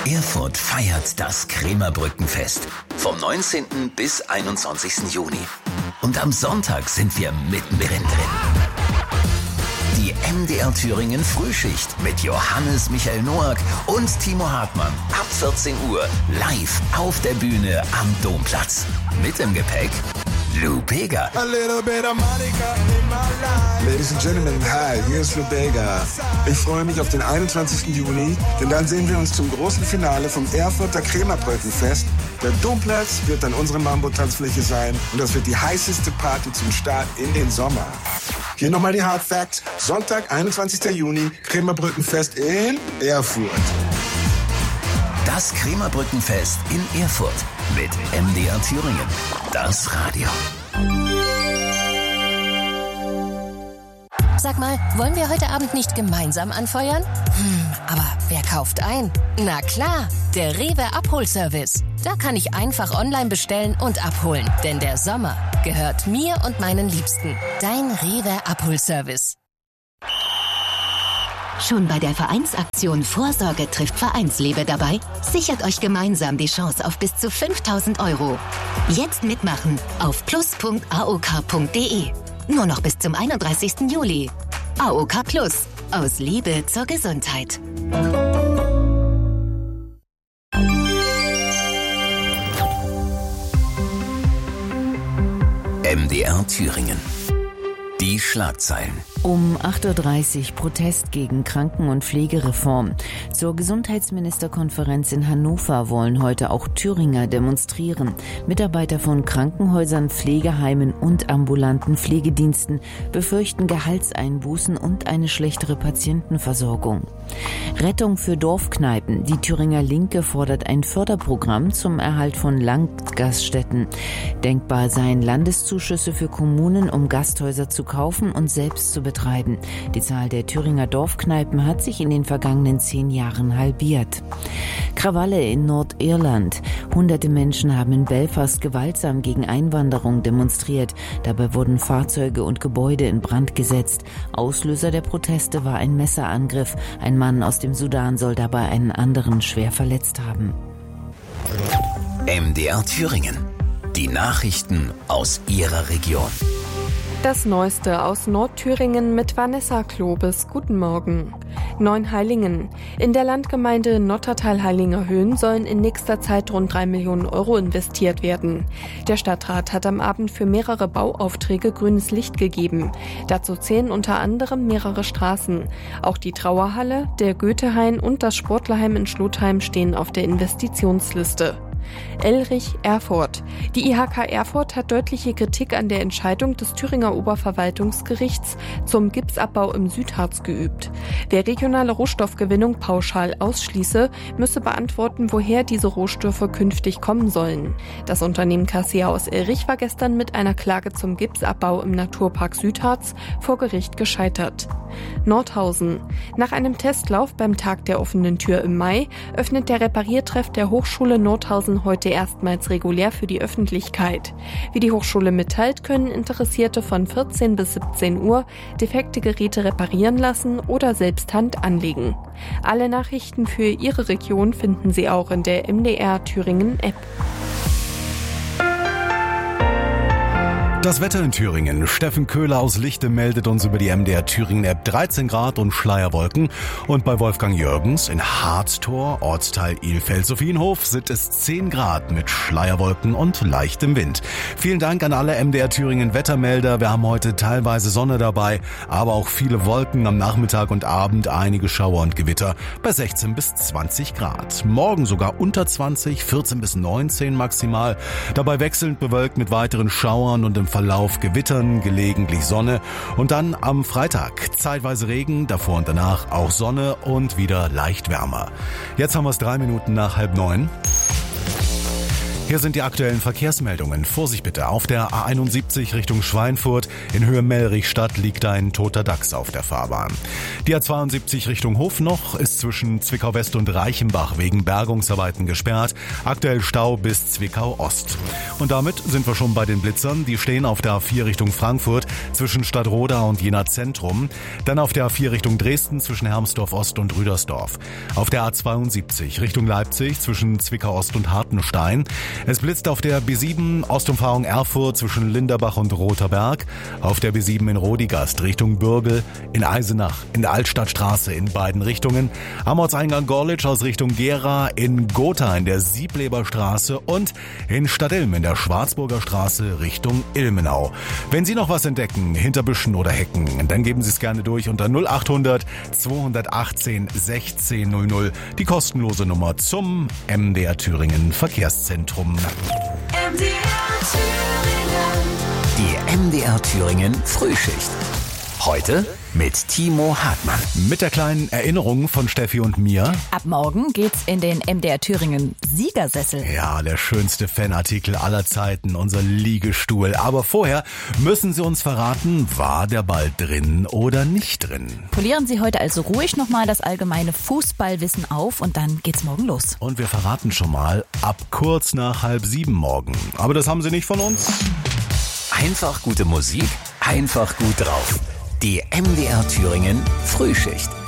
Erfurt feiert das Krämerbrückenfest vom 19. bis 21. Juni. Und am Sonntag sind wir mittendrin drin. Die MDR Thüringen Frühschicht mit Johannes Michael Noack und Timo Hartmann. Ab 14 Uhr live auf der Bühne am Domplatz. Mit im Gepäck Lou Bega. Ladies and Gentlemen, hi, hier ist Lou Bega. Ich freue mich auf den 21. Juni, denn dann sehen wir uns zum großen Finale vom Erfurter Krämerbrückenfest. Der Domplatz wird dann unsere Mambo-Tanzfläche sein und das wird die heißeste Party zum Start in den Sommer. Hier nochmal die Hard Facts. Sonntag, 21. Juni, Krämerbrückenfest in Erfurt. Das Krämerbrückenfest in Erfurt mit MDR Thüringen. Das Radio. Sag mal, wollen wir heute Abend nicht gemeinsam anfeuern? Aber wer kauft ein? Na klar, der Rewe Abholservice. Da kann ich einfach online bestellen und abholen. Denn der Sommer gehört mir und meinen Liebsten. Dein Rewe Abholservice. Schon bei der Vereinsaktion Vorsorge trifft Vereinsliebe dabei? Sichert euch gemeinsam die Chance auf bis zu 5.000 €. Jetzt mitmachen auf plus.aok.de. Nur noch bis zum 31. Juli. AOK Plus. Aus Liebe zur Gesundheit. MDR Thüringen. Die Schlagzeilen. Um 8.30 Uhr Protest gegen Kranken- und Pflegereform. Zur Gesundheitsministerkonferenz in Hannover wollen heute auch Thüringer demonstrieren. Mitarbeiter von Krankenhäusern, Pflegeheimen und ambulanten Pflegediensten befürchten Gehaltseinbußen und eine schlechtere Patientenversorgung. Rettung für Dorfkneipen. Die Thüringer Linke fordert ein Förderprogramm zum Erhalt von Landgaststätten. Denkbar seien Landeszuschüsse für Kommunen, um Gasthäuser zu kaufen und selbst zu betreiben. Die Zahl der Thüringer Dorfkneipen hat sich in den vergangenen 10 Jahren halbiert. Krawalle in Nordirland. Hunderte Menschen haben in Belfast gewaltsam gegen Einwanderung demonstriert. Dabei wurden Fahrzeuge und Gebäude in Brand gesetzt. Auslöser der Proteste war ein Messerangriff. Ein Mann aus dem Sudan soll dabei einen anderen schwer verletzt haben. MDR Thüringen. Die Nachrichten aus Ihrer Region. Das Neueste aus Nordthüringen mit Vanessa Klobes. Guten Morgen. Neuenheilingen. In der Landgemeinde Nottertal-Heilinger Höhen sollen in nächster Zeit rund 3 Millionen € investiert werden. Der Stadtrat hat am Abend für mehrere Bauaufträge grünes Licht gegeben. Dazu zählen unter anderem mehrere Straßen. Auch die Trauerhalle, der Goethehain und das Sportlerheim in Schlotheim stehen auf der Investitionsliste. Elrich, Erfurt. Die IHK Erfurt hat deutliche Kritik an der Entscheidung des Thüringer Oberverwaltungsgerichts zum Gipsabbau im Südharz geübt. Wer regionale Rohstoffgewinnung pauschal ausschließe, müsse beantworten, woher diese Rohstoffe künftig kommen sollen. Das Unternehmen Cassia aus Elrich war gestern mit einer Klage zum Gipsabbau im Naturpark Südharz vor Gericht gescheitert. Nordhausen. Nach einem Testlauf beim Tag der offenen Tür im Mai öffnet der Repariertreff der Hochschule Nordhausen heute erstmals regulär für die Öffentlichkeit. Wie die Hochschule mitteilt, können Interessierte von 14 bis 17 Uhr defekte Geräte reparieren lassen oder selbst Hand anlegen. Alle Nachrichten für Ihre Region finden Sie auch in der MDR Thüringen App. Das Wetter in Thüringen. Steffen Köhler aus Lichte meldet uns über die MDR Thüringen App 13 Grad und Schleierwolken. Und bei Wolfgang Jürgens in Harztor, Ortsteil Ilfeld-Sophienhof, sind es 10 Grad mit Schleierwolken und leichtem Wind. Vielen Dank an alle MDR Thüringen Wettermelder. Wir haben heute teilweise Sonne dabei, aber auch viele Wolken am Nachmittag und Abend, einige Schauer und Gewitter bei 16 bis 20 Grad. Morgen sogar unter 20, 14 bis 19 maximal. Dabei wechselnd bewölkt mit weiteren Schauern und im Verlauf Gewittern, gelegentlich Sonne und dann am Freitag zeitweise Regen, davor und danach auch Sonne und wieder leicht wärmer. Jetzt haben wir es 3 Minuten nach 8:30. Hier sind die aktuellen Verkehrsmeldungen. Vorsicht bitte, auf der A71 Richtung Schweinfurt in Höhe Mellrichstadt liegt ein toter Dachs auf der Fahrbahn. Die A72 Richtung Hofnoch ist zwischen Zwickau West und Reichenbach wegen Bergungsarbeiten gesperrt. Aktuell Stau bis Zwickau Ost. Und damit sind wir schon bei den Blitzern. Die stehen auf der A4 Richtung Frankfurt zwischen Stadtroda und Jena Zentrum. Dann auf der A4 Richtung Dresden zwischen Hermsdorf Ost und Rüdersdorf. Auf der A72 Richtung Leipzig zwischen Zwickau Ost und Hartenstein. Es blitzt auf der B7 Ostumfahrung Erfurt zwischen Linderbach und Roterberg, auf der B7 in Rodigast Richtung Bürgel, in Eisenach, in der Altstadtstraße in beiden Richtungen, am Ortseingang Gorlitz aus Richtung Gera, in Gotha in der Siebleberstraße und in Stadtilm in der Schwarzburger Straße Richtung Ilmenau. Wenn Sie noch was entdecken, hinter Büschen oder Hecken, dann geben Sie es gerne durch unter 0800 218 1600, die kostenlose Nummer zum MDR Thüringen Verkehrszentrum. Die MDR Thüringen Frühschicht. Heute mit Timo Hartmann. Mit der kleinen Erinnerung von Steffi und mir. Ab morgen geht's in den MDR Thüringen Siegersessel. Ja, der schönste Fanartikel aller Zeiten, unser Liegestuhl. Aber vorher müssen Sie uns verraten, war der Ball drin oder nicht drin? Polieren Sie heute also ruhig nochmal das allgemeine Fußballwissen auf und dann geht's morgen los. Und wir verraten schon mal, ab kurz nach 6:30 morgen. Aber das haben Sie nicht von uns? Einfach gute Musik, einfach gut drauf. Die MDR Thüringen Frühschicht.